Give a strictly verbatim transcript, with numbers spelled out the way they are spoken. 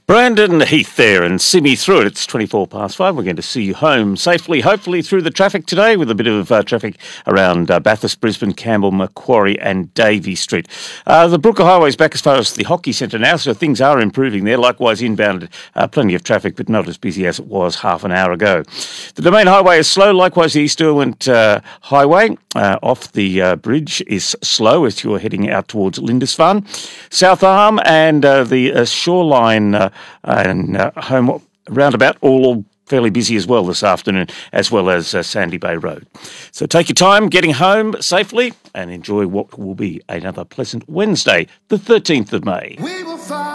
Brandon Heath there, and see me through it. It's twenty-four past five. We're going to see you home safely, hopefully through the traffic today, with a bit of uh, traffic around uh, Bathurst, Brisbane, Campbell, Macquarie and Davey Street. Uh, the Brooker Highway's back as far as the Hockey Centre now, so things are improving there. Likewise inbound, uh, plenty of traffic, but not as busy as it was half an hour ago. The Domain Highway is slow. Likewise, the East Derwent uh, Highway uh, off the uh, bridge is slow as you're heading out towards Lindisfarne. South Arm and uh, the uh, Shoreline uh, and uh, home roundabout all fairly busy as well this afternoon, as well as uh, Sandy Bay Road. So take your time getting home safely and enjoy what will be another pleasant Wednesday, the thirteenth of May.